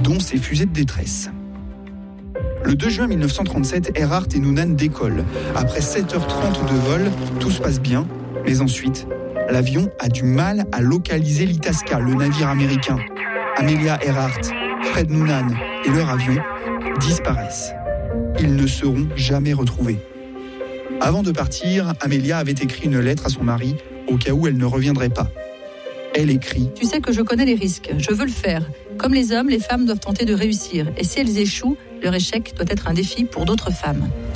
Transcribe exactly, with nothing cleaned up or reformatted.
dont ses fusées de détresse. Le deux juin mille neuf cent trente-sept, Earhart et Noonan décollent. Après sept heures trente de vol, tout se passe bien, mais ensuite, l'avion a du mal à localiser l'Itasca, le navire américain. Amelia Earhart, Fred Noonan et leur avion disparaissent. Ils ne seront jamais retrouvés. Avant de partir, Amelia avait écrit une lettre à son mari au cas où elle ne reviendrait pas. Elle écrit « Tu sais que je connais les risques, je veux le faire. Comme les hommes, les femmes doivent tenter de réussir. Et si elles échouent, leur échec doit être un défi pour d'autres femmes. »